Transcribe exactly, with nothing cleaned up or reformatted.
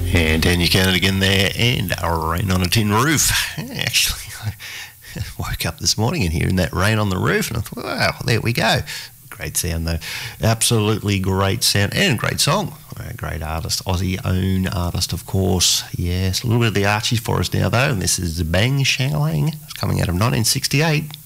And then you count it again there, and a Rain on a Tin Roof. Actually, I woke up this morning and hearing that rain on the roof, and I thought, wow, there we go. Great sound though, absolutely great sound and great song. A great artist, Aussie own artist, of course. Yes, a little bit of the Archies for us now though, and this is Bang Shangalang. It's coming out of nineteen sixty-eight.